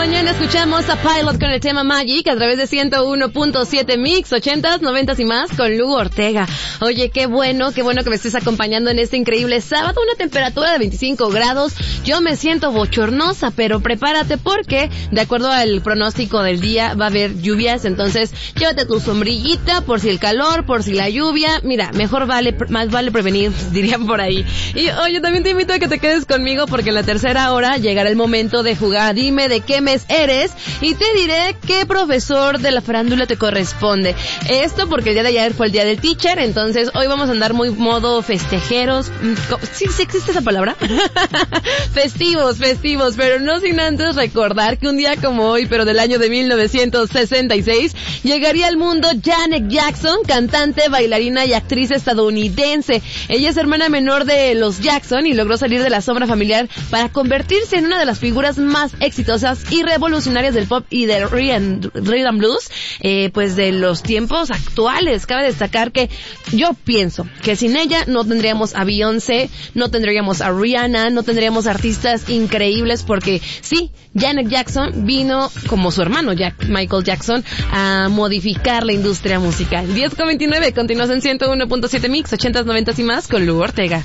mañana escuchamos a Pilot con el tema Magic a través de 101.7 Mix, 80s, 90s y más con Lu Ortega. Oye, qué bueno que me estés acompañando en este increíble sábado, una temperatura de 25 grados. Yo me siento bochornosa, pero prepárate porque, de acuerdo al pronóstico del día, va a haber lluvias, entonces llévate tu sombrillita por si el calor, por si la lluvia. Mira, más vale prevenir, dirían por ahí. Y oye, también te invito a que te quedes conmigo porque en la tercera hora llegará el momento de jugar Dime de qué mes eres y te diré qué profesor de la farándula te corresponde. Esto porque el día de ayer fue el día del teacher, entonces hoy vamos a andar muy modo festejeros. ¿Sí existe esa palabra? festivos, pero no sin antes recordar que un día como hoy, pero del año de 1966, llegaría al mundo Janet Jackson, cantante, bailarina y actriz estadounidense. Ella es hermana menor de los Jackson y logró salir de la sombra familiar para convertirse en una de las figuras más exitosas y revolucionarias del pop y del rhythm blues, pues de los tiempos actuales. Cabe destacar que yo pienso que sin ella no tendríamos a Beyoncé, no tendríamos a Rihanna, no tendríamos artistas increíbles, porque sí, Janet Jackson vino como su hermano Michael Jackson a modificar la industria musical. 10:29, continúas en 101.7 Mix, 80s, 90s y más con Lu Ortega.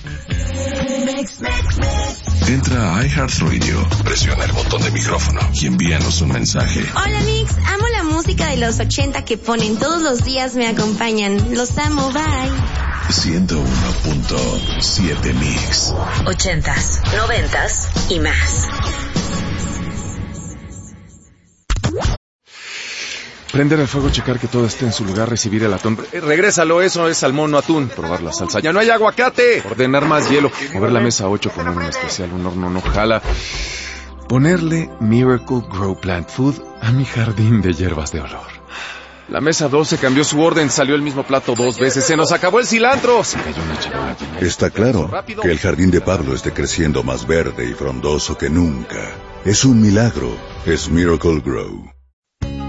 Entra a iHeartRadio, presiona el botón de micrófono y envíanos un mensaje. Hola Mix, amo la música de los 80 que ponen todos los días, me acompañan. Los amo, bye. 101.7 Mix. 80s, 90s y más. Prender el fuego, checar que todo esté en su lugar, recibir el atún. Regrésalo, eso es salmón, no atún. Probar la salsa. ¡Ya no hay aguacate! Ordenar más hielo. Mover la mesa 8, poner un especial, un horno no jala. Ponerle Miracle Grow Plant Food a mi jardín de hierbas de olor. La mesa 12 cambió su orden, salió el mismo plato 2 veces. ¡Se nos acabó el cilantro! Se cayó una charola. Está claro que el jardín de Pablo esté creciendo más verde y frondoso que nunca. Es un milagro. Es Miracle Grow.